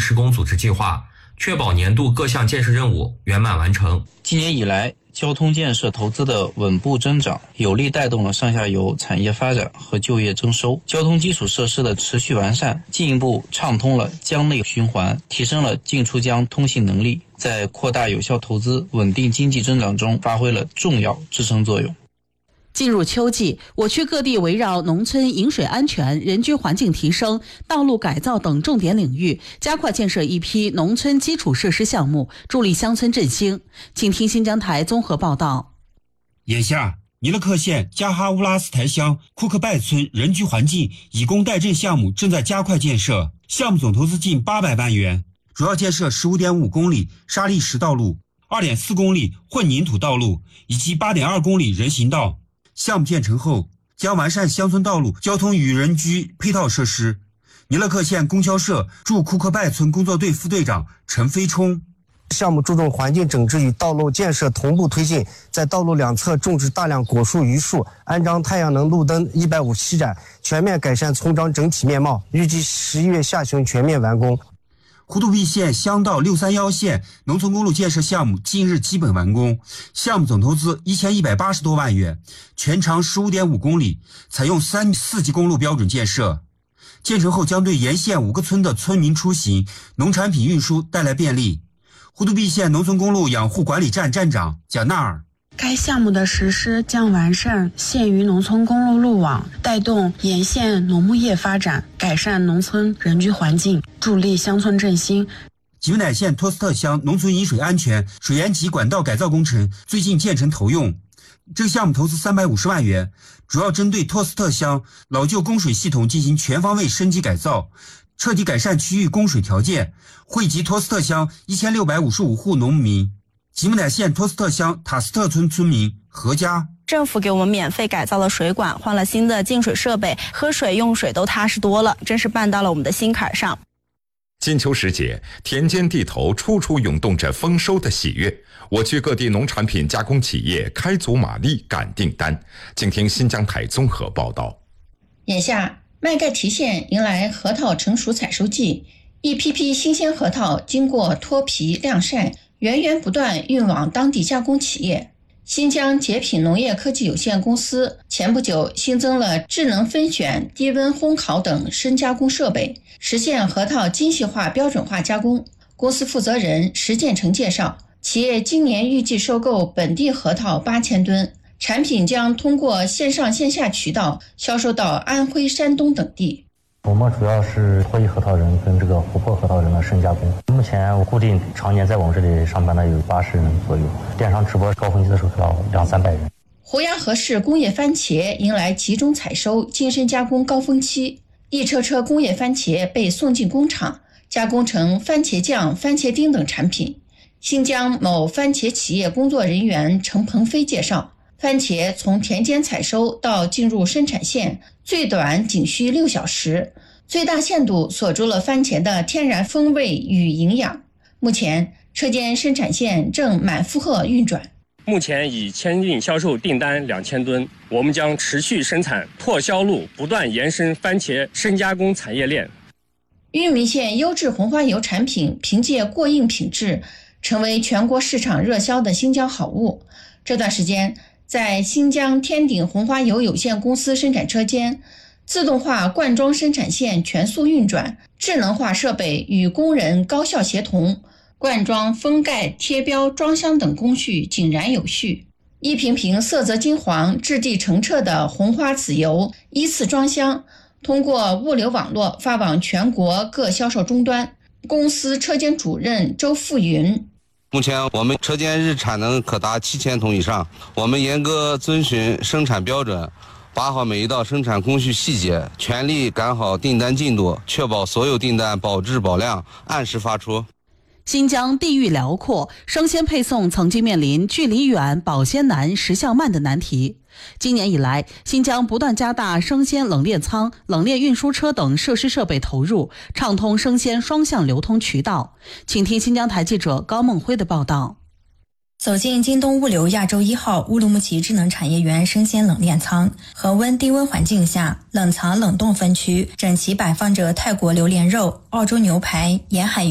施工组织计划，确保年度各项建设任务圆满完成。 今年以来，交通建设投资的稳步增长，有力带动了上下游产业发展和就业增收。交通基础设施的持续完善，进一步畅通了江内循环，提升了进出江通信能力，在扩大有效投资、稳定经济增长中发挥了重要支撑作用。 进入秋季，我区各地围绕农村饮水安全、人居环境提升、道路改造等重点领域，加快建设一批农村基础设施项目，助力乡村振兴。请听新疆台综合报道。 眼下，尼勒克县加哈乌拉斯台乡库克拜村人居环境以工代赈项目正在加快建设，项目总投资近800万元，主要建设 15.5 公里沙砾石道路、2.4 公里混凝土道路以及8.2公里人行道。项目建成后，将完善乡村道路交通与人居配套设施。尼勒克县供销社驻库克拜村工作队副队长陈飞冲： 项目注重环境整治与道路建设同步推进，在道路两侧种植大量果树、榆树，安装太阳能路灯157盏，全面改善村庄整体面貌，预计11月下旬全面完工。 呼图壁县乡道631线农村公路建设项目近日基本完工，项目总投资1180多万元，全长 15.5 公里，采用3-4级公路标准建设。建成后将对沿线5个村的村民出行、农产品运输带来便利。呼图壁县农村公路养护管理站站长贾纳尔： 该项目的实施将完善县域农村公路路网，带动沿线农牧业发展，改善农村人居环境，助力乡村振兴。 吉木乃县托斯特乡农村饮水安全水源及管道改造工程最近建成投用，这个项目投资350万元，主要针对托斯特乡老旧供水系统进行全方位升级改造，彻底改善区域供水条件，惠及托斯特乡1655户农民。吉木乃县托斯特乡塔斯特村村民何家： 政府给我们免费改造了水管，换了新的净水设备，喝水用水都踏实多了，真是办到了我们的心坎上。 金秋时节，田间地头处处涌动着丰收的喜悦，我区各地农产品加工企业开足马力赶订单。请听新疆台综合报道。 眼下，麦盖提县迎来核桃成熟采收季，一批批新鲜核桃经过脱皮晾晒，源源不断运往当地加工企业。新疆杰品农业科技有限公司前不久新增了智能分选、低温烘烤等深加工设备，实现核桃精细化标准化加工。公司负责人石建成介绍，企业今年预计收购本地核桃8000吨，产品将通过线上线下渠道销售到安徽、山东等地。 我们主要是脱衣核桃仁跟这个琥珀核桃仁的深加工。目前固定常年在我们这里上班的有80人左右，电商直播高峰期的时候到200-300人。 胡杨河市工业番茄迎来集中采收、精深加工高峰期，一车车工业番茄被送进工厂，加工成番茄酱、番茄丁等产品。新疆某番茄企业工作人员陈鹏飞介绍，番茄从田间采收到进入生产线，最短仅需6小时，最大限度锁住了番茄的天然风味与营养。目前，车间生产线正满负荷运转。 目前已签订销售订单2000吨，我们将持续生产拓销路，不断延伸番茄深加工产业链。 玉米县优质红花油产品凭借过硬品质，成为全国市场热销的新疆好物。这段时间，在新疆天鼎红花油有限公司生产车间，自动化灌装生产线全速运转，智能化设备与工人高效协同，灌装、封盖、贴标、装箱等工序井然有序。一瓶瓶色泽金黄、质地澄澈的红花籽油依次装箱，通过物流网络发往全国各销售终端。公司车间主任周富云： 目前我们车间日产能可达7000桶以上，我们严格遵循生产标准，把好每一道生产工序细节，全力赶好订单进度，确保所有订单保质保量，按时发出。 新疆地域辽阔，生鲜配送曾经面临距离远、保鲜难、时效慢的难题。今年以来，新疆不断加大生鲜冷链仓、冷链运输车等设施设备投入，畅通生鲜双向流通渠道。请听新疆台记者高梦辉的报道。 走进京东物流亚洲1号乌鲁木齐智能产业园生鲜冷链仓，恒温低温环境下，冷藏冷冻分区整齐摆放着泰国榴莲肉、澳洲牛排、沿海